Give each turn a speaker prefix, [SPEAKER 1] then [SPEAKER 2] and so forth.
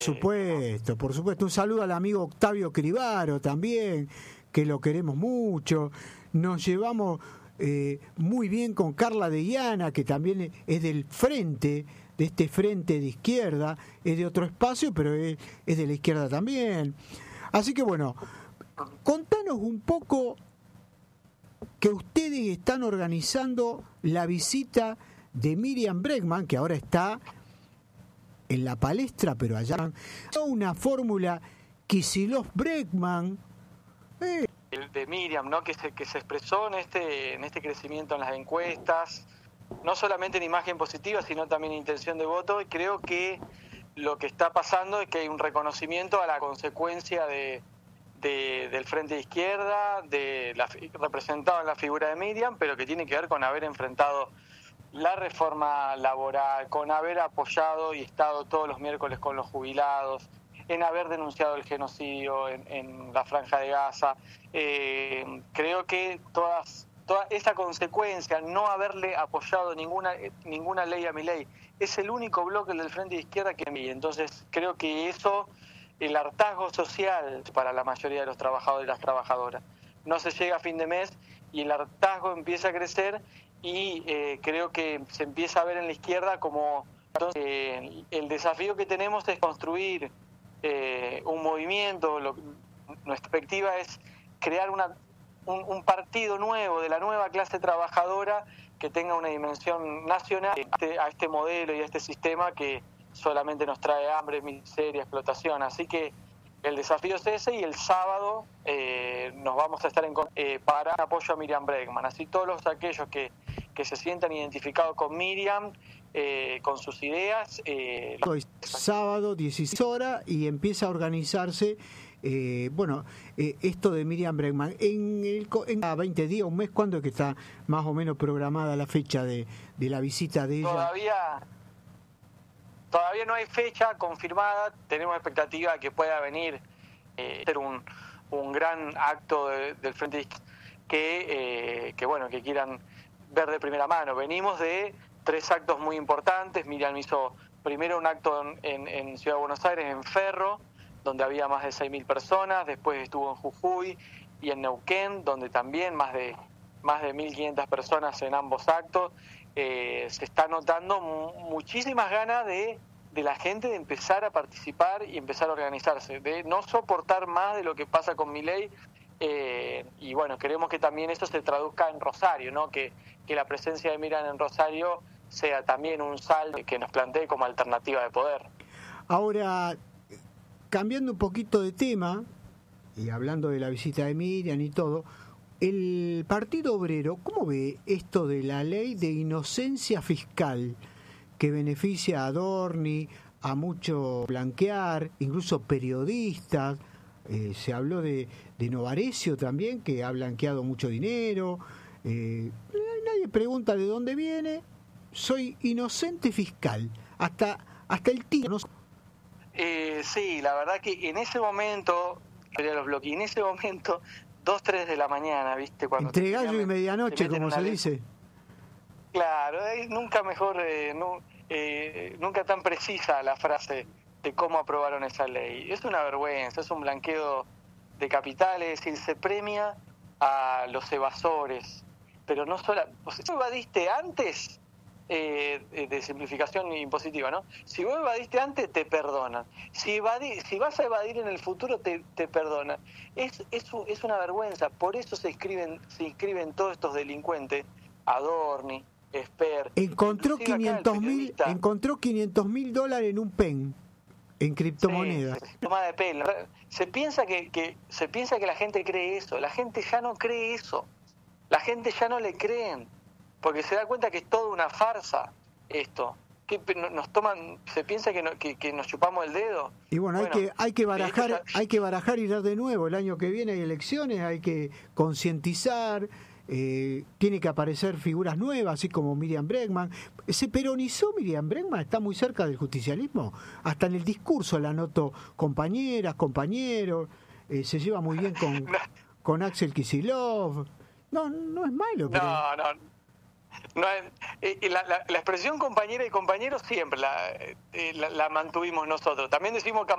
[SPEAKER 1] Por supuesto. Un saludo al amigo Octavio Cribaro también, que lo queremos mucho. Nos llevamos muy bien con Carla de Iana, que también es del frente, de este frente de izquierda, es de otro espacio, pero es de la izquierda también. Así que bueno, contanos un poco que ustedes están organizando la visita de Miriam Bregman, que ahora está en la palestra, pero allá una fórmula Kicillof-Bregman.
[SPEAKER 2] El de Miriam, ¿no? que se expresó en este crecimiento en las encuestas, no solamente en imagen positiva, sino también en intención de voto, y creo que lo que está pasando es que hay un reconocimiento a la consecuencia del Frente de Izquierda, representado en la figura de Miriam, pero que tiene que ver con haber enfrentado la reforma laboral, con haber apoyado y estado todos los miércoles con los jubilados, en haber denunciado el genocidio en la Franja de Gaza. Creo que toda esa consecuencia, no haberle apoyado ninguna ley a Milei, es el único bloque del Frente de Izquierda que envía. Entonces creo que eso, el hartazgo social para la mayoría de los trabajadores y las trabajadoras, no se llega a fin de mes y el hartazgo empieza a crecer. Y creo que se empieza a ver en la izquierda como el desafío que tenemos es construir un movimiento. Nuestra perspectiva es crear un partido nuevo de la nueva clase trabajadora que tenga una dimensión nacional a este modelo y a este sistema que solamente nos trae hambre, miseria, explotación. Así que el desafío es ese, y el sábado nos vamos a estar para apoyo a Miriam Bregman. Así todos aquellos que se sientan identificados con Miriam, con sus ideas.
[SPEAKER 1] Sábado, 16 horas, y empieza a organizarse esto de Miriam Bregman. En 20 días, un mes, ¿cuándo es que está más o menos programada la fecha de la visita de ella?
[SPEAKER 2] Todavía no hay fecha confirmada. Tenemos expectativa de que pueda venir ser un gran acto del Frente que quieran ver de primera mano. Venimos de 3 actos muy importantes. Miriam hizo primero un acto en Ciudad de Buenos Aires, en Ferro, donde había más de 6.000 personas. Después estuvo en Jujuy y en Neuquén, donde también más de 1.500 personas en ambos actos. Se está notando muchísimas ganas de la gente de empezar a participar y empezar a organizarse, de no soportar más de lo que pasa con Milei. Y bueno, queremos que también eso se traduzca en Rosario, ¿no? Que la presencia de Miriam en Rosario sea también un saldo que nos plantee como alternativa de poder.
[SPEAKER 1] Ahora, cambiando un poquito de tema y hablando de la visita de Miriam y todo, el Partido Obrero, ¿cómo ve esto de la ley de inocencia fiscal que beneficia a Adorni, a mucho blanquear, incluso periodistas? Se habló de Novarecio también, que ha blanqueado mucho dinero. Nadie pregunta de dónde viene. Soy inocente fiscal. Hasta el tío. ¿No?
[SPEAKER 2] Sí, la verdad que en ese momento, en ese momento, 2, 3 de la mañana, ¿viste? Cuando
[SPEAKER 1] entre gallo y medianoche, como se dice.
[SPEAKER 2] Claro, nunca mejor, nunca tan precisa la frase de cómo aprobaron esa ley. Es una vergüenza, es un blanqueo de capitales, es decir, se premia a los evasores, pero no solo... O sea, si vos evadiste antes de simplificación impositiva, ¿no? Si vos evadiste antes, te perdonan. Si vas a evadir en el futuro, te perdonan. Es una vergüenza. Por eso se inscriben todos estos delincuentes. Adorni, Esper...
[SPEAKER 1] Encontró $500.000 en un PEN. En criptomonedas.
[SPEAKER 2] Sí, toma de pelo. Se piensa que la gente cree eso. La gente ya no cree eso. La gente ya no le creen, porque se da cuenta que es toda una farsa esto. Que se piensa que nos chupamos el dedo.
[SPEAKER 1] Y bueno, hay que barajar y dar de nuevo. El año que viene hay elecciones, hay que concientizar. Tiene que aparecer figuras nuevas, así como Miriam Bregman. ¿Se peronizó Miriam Bregman? ¿Está muy cerca del justicialismo? Hasta en el discurso la noto compañeras, compañeros, se lleva muy bien con Axel Kicillof. No es malo. Pero...
[SPEAKER 2] No es, la expresión compañera y compañeros siempre la mantuvimos nosotros. También decimos